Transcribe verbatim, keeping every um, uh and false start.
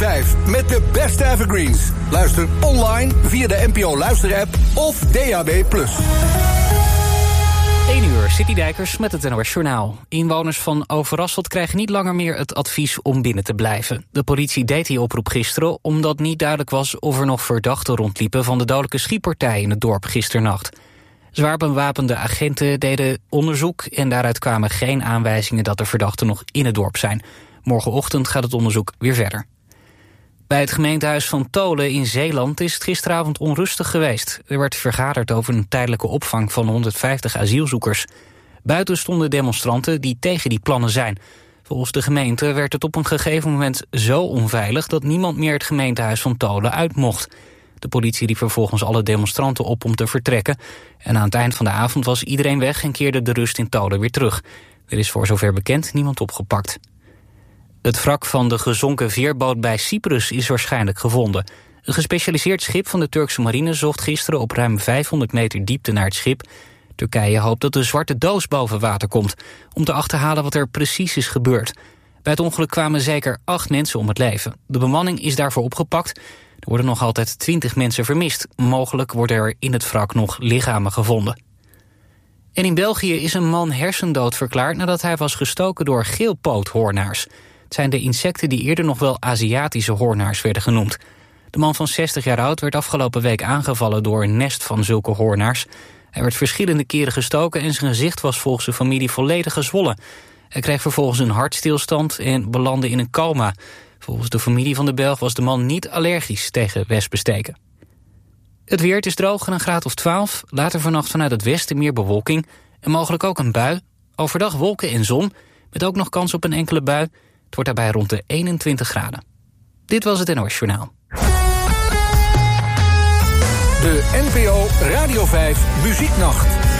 vijf met de beste evergreens. Luister online via de N P O Luisterapp of D A B plus. één uur, Citydijkers met het N O S Journaal. Inwoners van Overasselt krijgen niet langer meer het advies om binnen te blijven. De politie deed die oproep gisteren omdat niet duidelijk was of er nog verdachten rondliepen van de dodelijke schietpartij in het dorp gisternacht. Zwaar bewapende agenten deden onderzoek en daaruit kwamen geen aanwijzingen dat de verdachten nog in het dorp zijn. Morgenochtend gaat het onderzoek weer verder. Bij het gemeentehuis van Tholen in Zeeland is het gisteravond onrustig geweest. Er werd vergaderd over een tijdelijke opvang van honderdvijftig asielzoekers. Buiten stonden demonstranten die tegen die plannen zijn. Volgens de gemeente werd het op een gegeven moment zo onveilig dat niemand meer het gemeentehuis van Tholen uit mocht. De politie riep vervolgens alle demonstranten op om te vertrekken. En aan het eind van de avond was iedereen weg en keerde de rust in Tholen weer terug. Er is voor zover bekend niemand opgepakt. Het wrak van de gezonken veerboot bij Cyprus is waarschijnlijk gevonden. Een gespecialiseerd schip van de Turkse marine zocht gisteren op ruim vijfhonderd meter diepte naar het schip. Turkije hoopt dat de zwarte doos boven water komt, om te achterhalen wat er precies is gebeurd. Bij het ongeluk kwamen zeker acht mensen om het leven. De bemanning is daarvoor opgepakt. Er worden nog altijd twintig mensen vermist. Mogelijk worden er in het wrak nog lichamen gevonden. En in België is een man hersendood verklaard nadat hij was gestoken door geelpoothoornaars. Het zijn de insecten die eerder nog wel Aziatische hoornaars werden genoemd. De man van zestig jaar oud werd afgelopen week aangevallen door een nest van zulke hoornaars. Hij werd verschillende keren gestoken en zijn gezicht was volgens de familie volledig gezwollen. Hij kreeg vervolgens een hartstilstand en belandde in een coma. Volgens de familie van de Belg was de man niet allergisch tegen wespensteken. Het weer, het is droog en een graad of twaalf. Later vannacht vanuit het westen meer bewolking en mogelijk ook een bui. Overdag wolken en zon, met ook nog kans op een enkele bui. Het wordt daarbij rond de eenentwintig graden. Dit was het N O S Journaal. De N P O Radio vijf Muzieknacht.